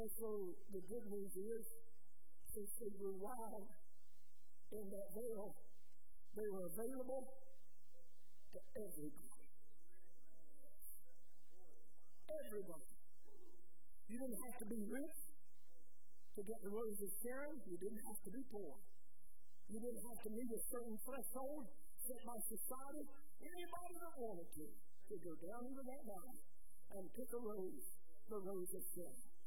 And so the good news is, since they were wild in that veil, they were available to everybody. Everybody. You didn't have to be rich to get the rose of Sharon. You didn't have to be poor. You didn't have to meet a certain threshold set by society. Anybody that wanted to could go down into that valley and pick a rose, the rose of Sharon.